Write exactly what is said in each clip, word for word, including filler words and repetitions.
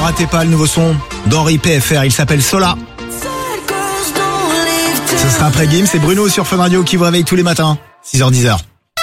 ratez pas le nouveau son d'Henri P F R, il s'appelle Sola. Ce sera après Game, c'est Bruno sur Fun Radio qui vous réveille tous les matins, six heures dix heures.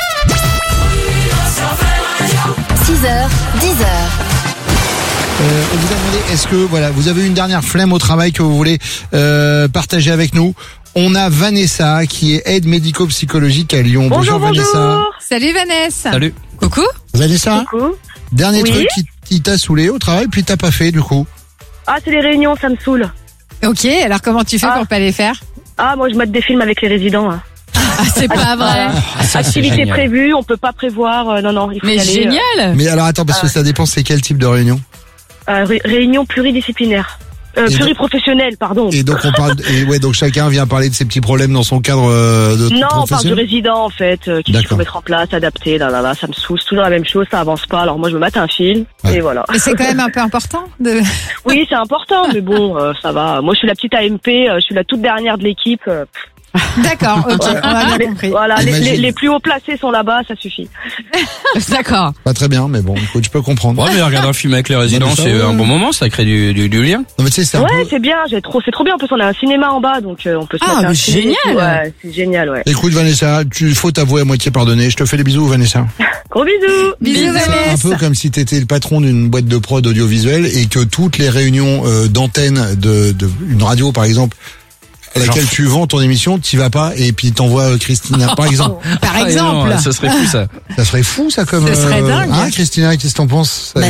six heures dix heures. Euh, on vous a demandé, est-ce que voilà, vous avez une dernière flemme au travail que vous voulez euh, partager avec nous? On a Vanessa qui est aide médico-psychologique à Lyon. Bonjour, bonjour, bonjour. Vanessa. Salut Vanessa. Salut. Coucou. Vanessa, Coucou. dernier Oui. truc qui, qui t'a saoulé au travail puis t'as pas fait du coup. Ah, c'est les réunions, ça me saoule. Ok, alors comment tu fais Ah. pour pas les faire? Ah, moi je mate des films avec les résidents. hein. Ah, c'est pas vrai. Ah, ça, c'est Activité génial. prévue, on peut pas prévoir. euh, non, non, il faut Mais y aller. génial. Mais alors attends, parce que ça dépend c'est quel type de réunion. euh, euh, ré- réunion pluridisciplinaire. Euh, Et pluriprofessionnelle, pardon. Et donc on parle, et ouais, donc chacun vient parler de ses petits problèmes dans son cadre euh, de Non, on parle du professionnel. résident en fait, euh, qu'est-ce qu'il D'accord. faut mettre en place, adapter, là, là, là, ça me saoule, c'est toujours la même chose, ça avance pas. Alors moi je me mate un film Ouais. et voilà. Mais c'est quand même un peu important de. Oui, c'est important, mais bon, euh, ça va. Moi je suis la petite A M P, euh, je suis la toute dernière de l'équipe. euh, D'accord, ok, on a bien les- compris. Voilà, les, Imagine. les, les plus haut placés sont là-bas, ça suffit. D'accord. Pas très bien, mais bon, écoute, je peux comprendre. Ouais, mais regarder un film avec les résidents, Non, mais ça, c'est ouais. un bon moment, ça crée du, du, du lien. Non mais tu sais, c'est un Ouais, peu... c'est bien, j'ai trop, c'est trop bien. En plus, on a un cinéma en bas, donc euh, on peut se Ah, mettre un mais film et génial. tout. Ouais, c'est génial, ouais. Écoute Vanessa, tu faut t'avouer à moitié pardonner. Je te fais des bisous Vanessa. Gros bisous. Bisous C'est un Vanessa. peu comme si tu étais le patron d'une boîte de prod audiovisuelle et que toutes les réunions euh, d'antenne de, de une radio par exemple à laquelle Genre. tu vends ton émission, t'y vas pas et puis t'envoies euh, Christina par exemple. Par Ah, exemple. non, ça serait fou ça. Ça serait fou ça comme Ce serait dingue. Hein Christina, qu'est-ce que t'en penses? Ça-